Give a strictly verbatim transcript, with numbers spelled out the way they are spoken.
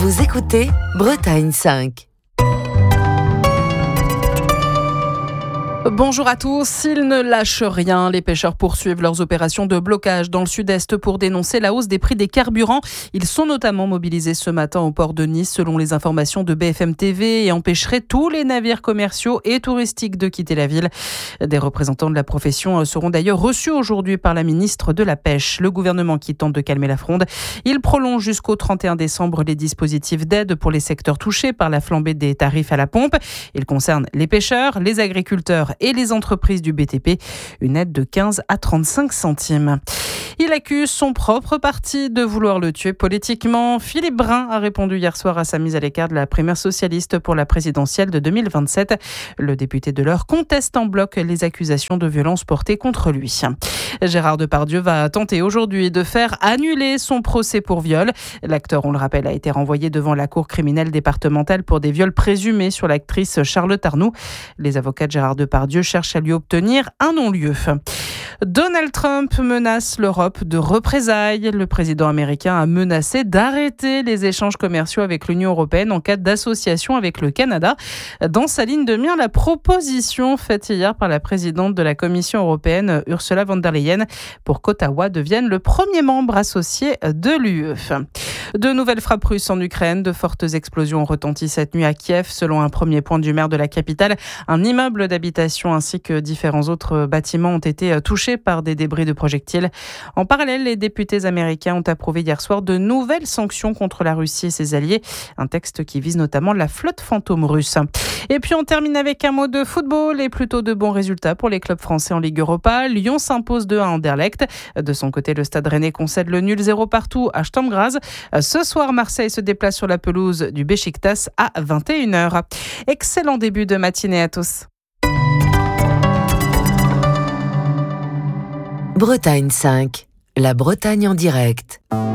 Vous écoutez Bretagne cinq. Bonjour à tous, ils ne lâchent rien. Les pêcheurs poursuivent leurs opérations de blocage dans le sud-est pour dénoncer la hausse des prix des carburants. Ils sont notamment mobilisés ce matin au port de Nice, selon les informations de B F M T V, et empêcheraient tous les navires commerciaux et touristiques de quitter la ville. Des représentants de la profession seront d'ailleurs reçus aujourd'hui par la ministre de la Pêche. Le gouvernement qui tente de calmer la fronde, il prolonge jusqu'au trente et un décembre les dispositifs d'aide pour les secteurs touchés par la flambée des tarifs à la pompe. Il concerne les pêcheurs, les agriculteurs et les entreprises du B T P, une aide de quinze à trente-cinq centimes. Il accuse son propre parti de vouloir le tuer politiquement. Philippe Brun a répondu hier soir à sa mise à l'écart de la primaire socialiste pour la présidentielle de deux mille vingt-sept. Le député de l'Eure conteste en bloc les accusations de violence portées contre lui. Gérard Depardieu va tenter aujourd'hui de faire annuler son procès pour viol. L'acteur, on le rappelle, a été renvoyé devant la cour criminelle départementale pour des viols présumés sur l'actrice Charlotte Arnoux. Les avocats de Gérard Depardieu cherchent à lui obtenir un non-lieu. Donald Trump menace l'Europe de représailles. Le président américain a menacé d'arrêter les échanges commerciaux avec l'Union européenne en cas d'association avec le Canada. Dans sa ligne de mire, la proposition faite hier par la présidente de la Commission européenne, Ursula von der Leyen, pour qu'Ottawa devienne le premier membre associé de l'U E. De nouvelles frappes russes en Ukraine. De fortes explosions ont retenti cette nuit à Kiev. Selon un premier point du maire de la capitale, un immeuble d'habitation ainsi que différents autres bâtiments ont été touchés par des débris de projectiles. En parallèle, les députés américains ont approuvé hier soir de nouvelles sanctions contre la Russie et ses alliés. Un texte qui vise notamment la flotte fantôme russe. Et puis on termine avec un mot de football et plutôt de bons résultats pour les clubs français en Ligue Europa. Lyon s'impose deux à un à Anderlecht. De son côté, le Stade Rennais concède le nul zéro partout à Sturm Graz. Ce soir, Marseille se déplace sur la pelouse du Beşiktaş à vingt et une heures. Excellent début de matinée à tous. Bretagne cinq, la Bretagne en direct.